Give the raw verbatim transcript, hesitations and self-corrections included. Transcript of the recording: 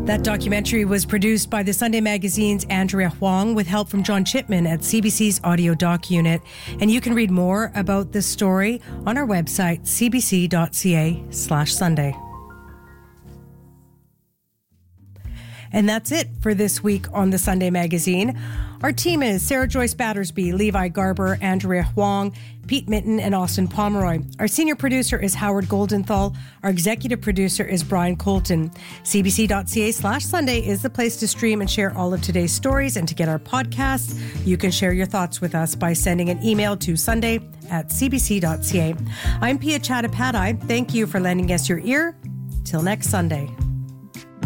That documentary was produced by the Sunday Magazine's Andrea Huang with help from John Chipman at C B C's Audio Doc Unit. And you can read more about this story on our website, cbc.ca slash Sunday. And that's it for this week on the Sunday Magazine. Our team is Sarah Joyce Battersby, Levi Garber, Andrea Huang, Pete Minton, and Austin Pomeroy. Our senior producer is Howard Goldenthal. Our executive producer is Brian Colton. cbc.ca slash Sunday is the place to stream and share all of today's stories. And to get our podcasts, you can share your thoughts with us by sending an email to sunday at cbc.ca. I'm Pia Chattopadhyay. Thank you for lending us your ear. Till next Sunday.